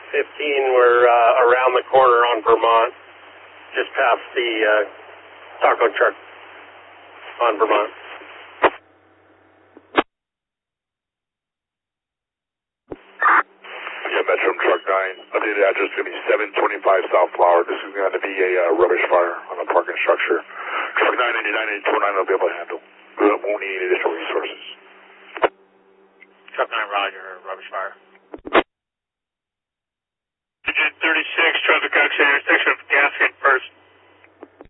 15, we're around the corner on Vermont, just past the taco truck on Vermont. Yeah, Metro Truck 9. Updated address is going to be 725 South Flower. This is going to be a rubbish fire on a parking structure. Truck 989-829 will be able to handle. We won't need any additional resources. Truck 9, Roger, rubbish fire. Digit 36, traffic accident, intersection of Gaskin first.